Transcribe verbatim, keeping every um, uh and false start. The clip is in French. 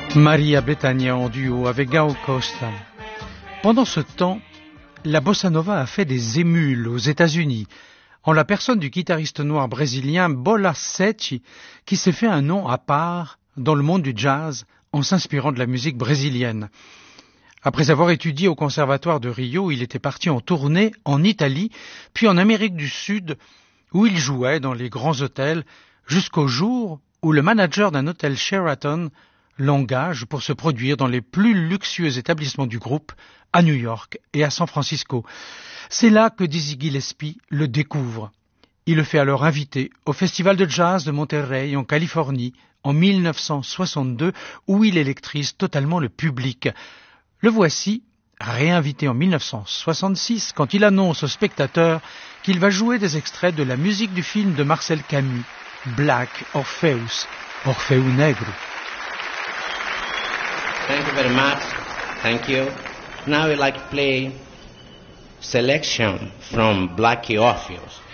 Maria Bethânia en duo avec Gal Costa. Pendant ce temps, la bossa nova a fait des émules aux États-Unis, en la personne du guitariste noir brésilien Bola Sete, qui s'est fait un nom à part dans le monde du jazz en s'inspirant de la musique brésilienne. Après avoir étudié au conservatoire de Rio, il était parti en tournée en Italie, puis en Amérique du Sud, où il jouait dans les grands hôtels, jusqu'au jour où le manager d'un hôtel Sheraton l'engage pour se produire dans les plus luxueux établissements du groupe, à New York et à San Francisco. C'est là que Dizzy Gillespie le découvre. Il le fait alors inviter au Festival de Jazz de Monterey en Californie en mille neuf cent soixante-deux, où il électrise totalement le public. Le voici réinvité en mille neuf cent soixante-six quand il annonce aux spectateurs qu'il va jouer des extraits de la musique du film de Marcel Camus, Black Orpheus, Orfeu Negro. Thank you very much. Thank you. Now I'd like to play Selection from Blackie Orpheus.